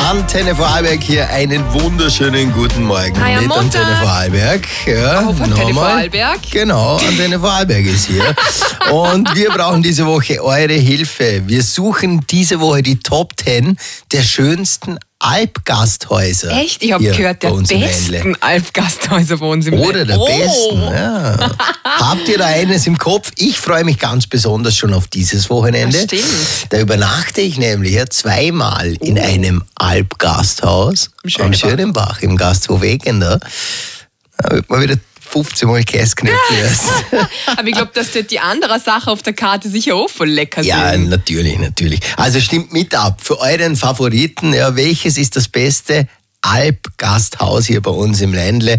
Antenne Vorarlberg hier, einen wunderschönen guten Morgen Hi, mit Antenne Vorarlberg. Ja, auf Antenne Vorarlberg. Genau, Antenne Vorarlberg ist hier. Und wir brauchen diese Woche eure Hilfe. Wir suchen diese Woche die Top 10 der schönsten Alpgasthäuser. Echt? Ich habe gehört, der besten Alpgasthäuser bei uns im Oder der besten, ja. Habt ihr da eines im Kopf? Ich freue mich ganz besonders schon auf dieses Wochenende. Das stimmt. Da übernachte ich nämlich zweimal in einem Alpgasthaus am Schönenbach im Gasthof Egender. Da wird man wieder 15 Mal Käseknöpfe essen. Aber ich glaube, dass dort die andere Sache auf der Karte sicher auch voll lecker sind. Ja, natürlich. Also stimmt mit ab. Für euren Favoriten, ja, welches ist das beste Alpgasthaus hier bei uns im Ländle?